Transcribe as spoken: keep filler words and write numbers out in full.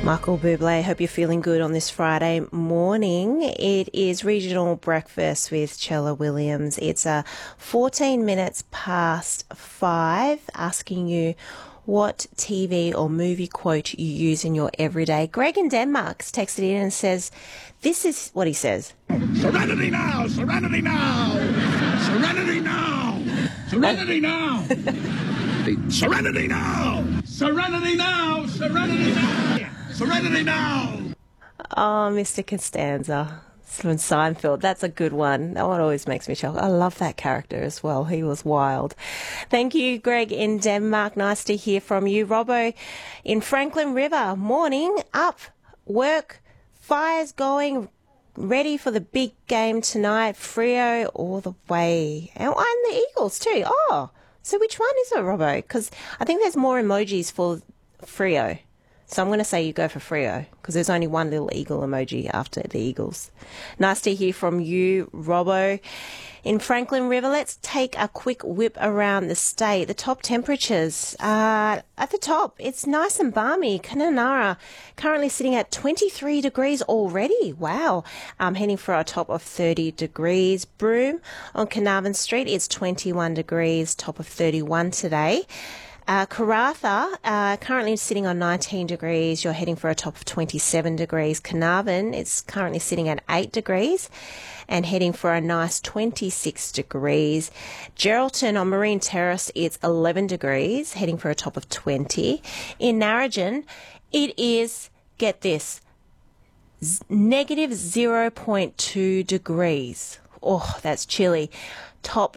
Michael Bublé, hope you're feeling good on this Friday morning. It is Regional Breakfast with Chella Williams. It's uh, fourteen minutes past five, asking you what T V or movie quote you use in your everyday. Greg in Denmark's texted in and says, this is what he says. Serenity now! Serenity now! Serenity now! Serenity now! Serenity now! Serenity now! Serenity now! Serenity now! Oh, Mister Costanza from Seinfeld. That's a good one. That one always makes me shock. I love that character as well. He was wild. Thank you, Greg in Denmark. Nice to hear from you. Robbo in Franklin River. Morning, up, work, fires going, ready for the big game tonight. Freo all the way. And, and the Eagles too. Oh, so which one is it, Robbo? Because I think there's more emojis for Freo. So I'm going to say you go for Freo because there's only one little eagle emoji after the Eagles. Nice to hear from you, Robbo. In Franklin River, let's take a quick whip around the state. The top temperatures uh, at the top, it's nice and balmy. Kununurra currently sitting at twenty-three degrees already. Wow. Um, heading for a top of thirty degrees. Broome on Carnarvon Street, it's twenty-one degrees, top of thirty-one today. Uh, Karratha, uh, currently sitting on nineteen degrees. You're heading for a top of twenty-seven degrees. Carnarvon, it's currently sitting at eight degrees and heading for a nice twenty-six degrees. Geraldton on Marine Terrace, it's eleven degrees, heading for a top of twenty. In Narrogin, it is, get this, z- negative zero point two degrees. Oh, that's chilly. Top